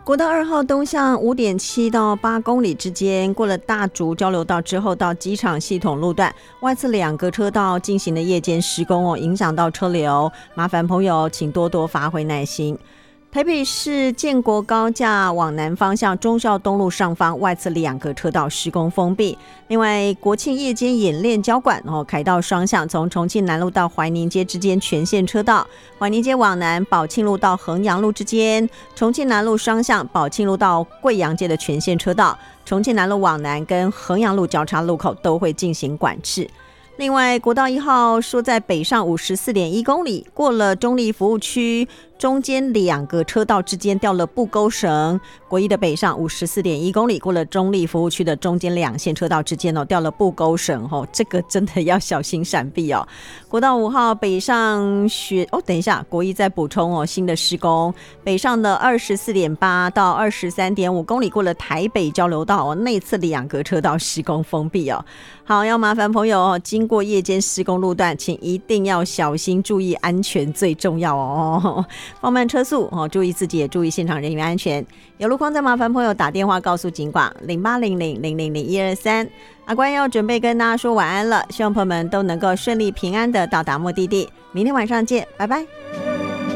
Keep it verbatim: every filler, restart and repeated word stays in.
国道二号东向 五点七 到八公里之间，过了大竹交流道之后，到机场系统路段外侧两个车道进行的夜间施工哦，影响到车流，麻烦朋友请多多发挥耐心。台北市建国高架往南方向忠孝东路上方外侧两个车道施工封闭。另外，国庆夜间演练交管哦，凯道双向从重庆南路到怀宁街之间全线车道，怀宁街往南宝庆路到衡阳路之间，重庆南路双向宝庆路到贵阳街的全线车道，重庆南路往南跟衡阳路交叉路口都会进行管制。另外，国道一号说在北上 五十四点一公里，过了中立服务区，中间两个车道之间掉了布钩绳。国一的北上 五十四点一公里，过了中立服务区的中间两线车道之间哦，掉了布钩绳哦，这个真的要小心闪避哦。国道五号北上学哦，等一下，国一再补充哦，新的施工，北上的 二十四点八 到 二十三点五 公里，过了台北交流道哦，内侧两个车道施工封闭哦。好，要麻烦朋友哦，经过夜间施工路段，请一定要小心，注意安全最重要哦。放慢车速哦，注意自己也注意现场人员安全。有路况再麻烦朋友打电话告诉警广零八零零零零零一二三。阿关要准备跟大家说晚安了，希望朋友们都能够顺利平安的到达目的地。明天晚上见，拜拜。